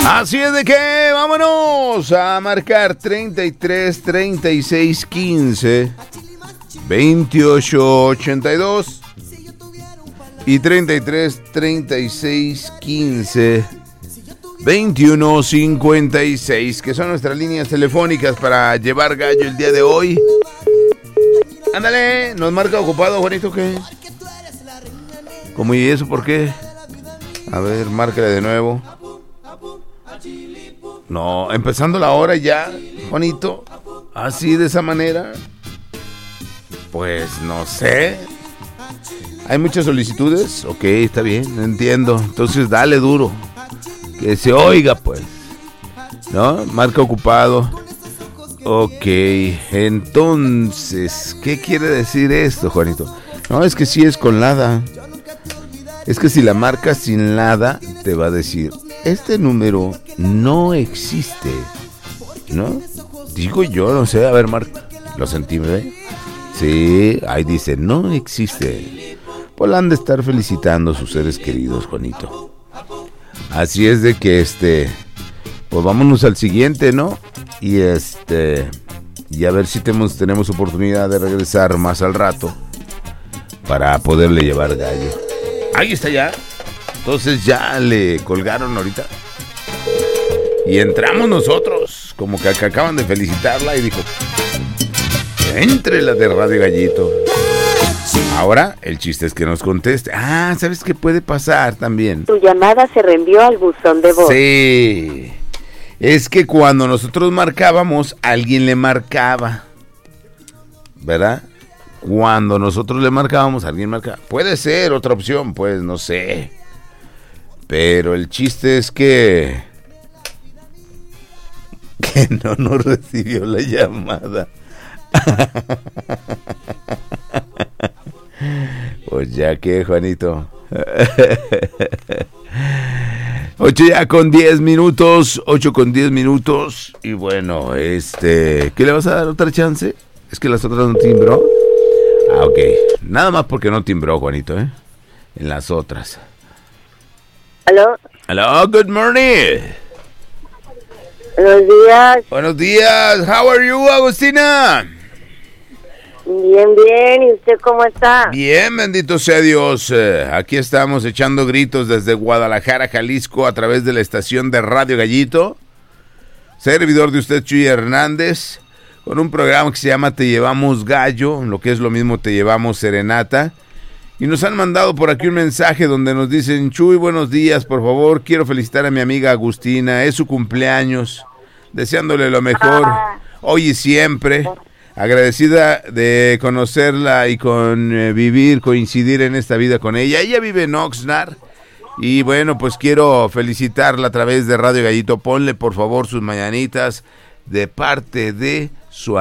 Así es de que vámonos a marcar 33 36 15 28 82 y 33 36 15 21 56, que son nuestras líneas telefónicas para llevar gallo el día de hoy. Ándale, nos marca ocupado, Juanito, ¿qué? ¿Cómo y eso por qué? A ver, márcale de nuevo. No, empezando la hora ya, Juanito, así de esa manera. Pues no sé. ¿Hay muchas solicitudes? Ok, está bien, entiendo. Entonces dale duro. Que se oiga, pues. ¿No? Marca ocupado. Ok, entonces, ¿qué quiere decir esto, Juanito? No, es que sí es con Lada. Es que si la marcas sin Lada, te va a decir, este número no existe, ¿no? Digo yo, no sé, a ver, marca. ¿Lo sentí, ¿eh? Sí, ahí dice, no existe. Pues la han de estar felicitando a sus seres queridos, Juanito. Así es de que, pues vámonos al siguiente, ¿no? Y y a ver si tenemos oportunidad de regresar más al rato para poderle llevar gallo. Ahí está ya. Entonces ya le colgaron ahorita. Y entramos nosotros, como que acaban de felicitarla y dijo, entre la de Radio Gallito. Ahora, el chiste es que nos conteste. Ah, ¿sabes qué puede pasar también? Tu llamada se reenvió al buzón de voz. Sí. Es que cuando nosotros marcábamos, alguien le marcaba. ¿Verdad? Cuando nosotros le marcábamos, alguien marcaba. Puede ser otra opción, pues, no sé. Pero el chiste es que no nos recibió la llamada. Pues ya que, Juanito. 8 ya con 10 minutos. 8 con 10 minutos. Y bueno, ¿qué le vas a dar otra chance? Es que las otras no timbró. Ah, ok. Nada más porque no timbró, Juanito, ¿eh? En las otras. ¿Aló? Hello, good morning. Buenos días. Buenos días. How are you, Agustina? Bien, bien. ¿Y usted cómo está? Bien, bendito sea Dios. Aquí estamos echando gritos desde Guadalajara, Jalisco, a través de la estación de Radio Gallito. Servidor de usted, Chuy Hernández, con un programa que se llama Te Llevamos Gallo, lo que es lo mismo Te Llevamos Serenata. Y nos han mandado por aquí un mensaje donde nos dicen, Chuy, buenos días, por favor, quiero felicitar a mi amiga Agustina, es su cumpleaños, deseándole lo mejor, hoy y siempre. Agradecida de conocerla y coincidir en esta vida con ella. Ella vive en Oxnard y bueno, pues quiero felicitarla a través de Radio Gallito. Ponle por favor sus mañanitas de parte de su